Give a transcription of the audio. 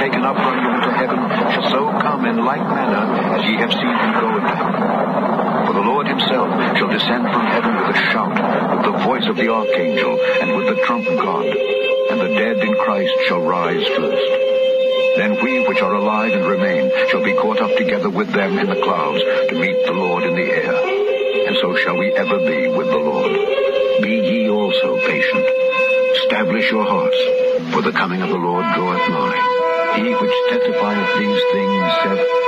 taken up from you into heaven shall so come in like manner as ye have seen him go into heaven. For the Lord himself shall descend from heaven with a shout, with the voice of the archangel, and with the trump of God. And the dead in Christ shall rise first. Then we which are alive and remain shall be caught up together with them in the clouds to meet the Lord in the air. And so shall we ever be with the Lord. Be ye also patient. Establish your hearts, for the coming of the Lord draweth nigh. He which testifieth these things saith,